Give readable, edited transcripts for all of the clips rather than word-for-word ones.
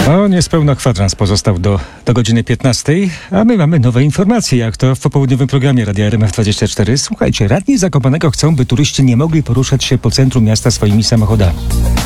No, niespełna kwadrans pozostał do godziny 15, a my mamy nowe informacje, jak to w popołudniowym programie Radia RMF24. Słuchajcie, radni Zakopanego chcą, by turyści nie mogli poruszać się po centrum miasta swoimi samochodami.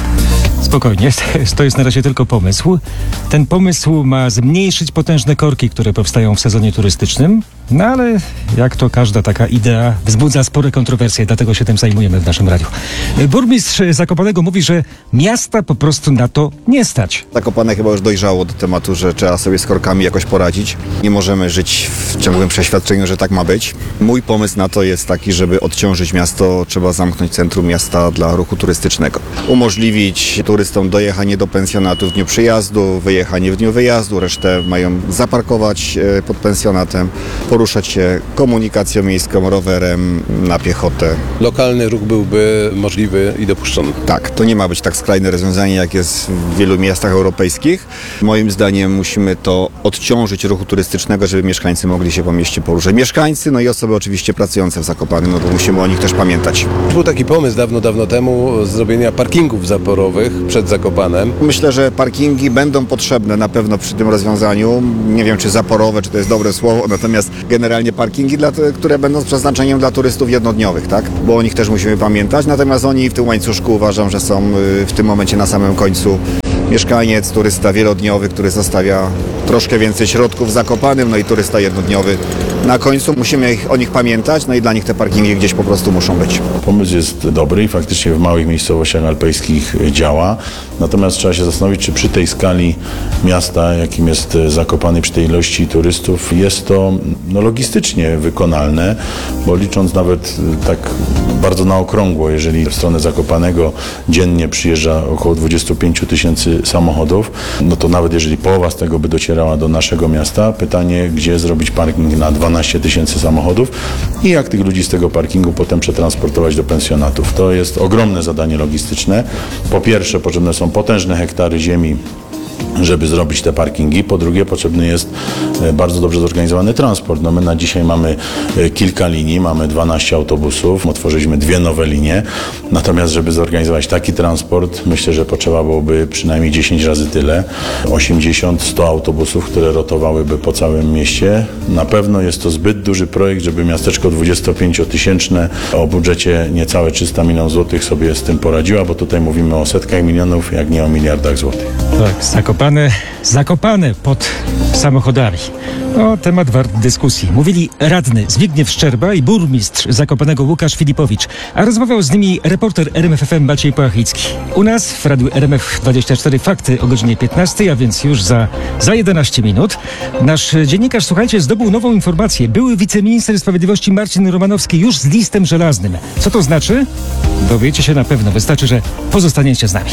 Spokojnie, to jest na razie tylko pomysł. Ten pomysł ma zmniejszyć potężne korki, które powstają w sezonie turystycznym. No ale jak to każda taka idea wzbudza spore kontrowersje, dlatego się tym zajmujemy w naszym radiu. Burmistrz Zakopanego mówi, że miasta po prostu na to nie stać. Zakopane chyba już dojrzało do tematu, że trzeba sobie z korkami jakoś poradzić. Nie możemy żyć w ciągłym przeświadczeniu, że tak ma być. Mój pomysł na to jest taki, żeby odciążyć miasto, trzeba zamknąć centrum miasta dla ruchu turystycznego. Umożliwić turystom dojechanie do pensjonatu w dniu przyjazdu, wyjechanie w dniu wyjazdu, resztę mają zaparkować pod pensjonatem, poruszać się komunikacją miejską, rowerem, na piechotę. Lokalny ruch byłby możliwy i dopuszczony. Tak, to nie ma być tak skrajne rozwiązanie, jak jest w wielu miastach europejskich. Moim zdaniem musimy to odciążyć ruchu turystycznego, żeby mieszkańcy mogli się po mieście poruszać. Mieszkańcy, no i osoby oczywiście pracujące w Zakopanem, no bo musimy o nich też pamiętać. Był taki pomysł dawno temu zrobienia parkingów zaporowych przed Zakopanem. Myślę, że parkingi będą potrzebne na pewno przy tym rozwiązaniu. Nie wiem, czy zaporowe, czy to jest dobre słowo, natomiast generalnie parkingi, które będą z przeznaczeniem dla turystów jednodniowych, tak? Bo o nich też musimy pamiętać. Natomiast oni w tym łańcuszku uważam, że są w tym momencie na samym końcu. Mieszkaniec, turysta wielodniowy, który zostawia troszkę więcej środków w Zakopanem, no i turysta jednodniowy. Na końcu musimy o nich pamiętać, no i dla nich te parkingi gdzieś po prostu muszą być. Pomysł jest dobry i faktycznie w małych miejscowościach alpejskich działa. Natomiast trzeba się zastanowić, czy przy tej skali miasta, jakim jest Zakopane, przy tej ilości turystów, jest to logistycznie wykonalne, bo licząc nawet tak bardzo na okrągło, jeżeli w stronę Zakopanego dziennie przyjeżdża około 25 000 samochodów, no to nawet jeżeli połowa z tego by docierała do naszego miasta, pytanie, gdzie zrobić parking na 12 000 samochodów i jak tych ludzi z tego parkingu potem przetransportować do pensjonatów. To jest ogromne zadanie logistyczne. Po pierwsze, potrzebne są potężne hektary ziemi, żeby zrobić te parkingi. Po drugie, potrzebny jest bardzo dobrze zorganizowany transport. No my na dzisiaj mamy kilka linii, mamy 12 autobusów, otworzyliśmy 2 nowe linie. Natomiast, żeby zorganizować taki transport, myślę, że potrzeba byłoby przynajmniej 10 razy tyle. 80-100 autobusów, które rotowałyby po całym mieście. Na pewno jest to zbyt duży projekt, żeby miasteczko 25-tysięczne o budżecie niecałe 300 milionów złotych sobie z tym poradziła, bo tutaj mówimy o setkach milionów, jak nie o miliardach złotych. Tak, Zakopane pod samochodami. No, temat wart dyskusji. Mówili radny Zbigniew Szczerba i burmistrz Zakopanego Łukasz Filipowicz, a rozmawiał z nimi reporter RMF FM Maciej Płachicki. U nas w Radiu RMF24 fakty o godzinie 15, a więc już za 11 minut. Nasz dziennikarz, słuchajcie, zdobył nową informację. Były wiceminister sprawiedliwości Marcin Romanowski już z listem żelaznym. Co to znaczy? Dowiecie się na pewno. Wystarczy, że pozostaniecie z nami.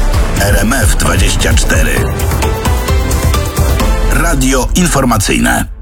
RMF24. Radio informacyjne.